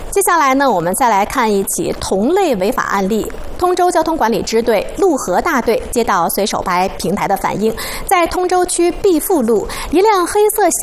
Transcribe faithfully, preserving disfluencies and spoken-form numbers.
接下来呢，我们再来看一起同类违法案例。通州交通管理支队陆河大队接到随手拍平台的反映，在通州区碧富路，一辆黑色小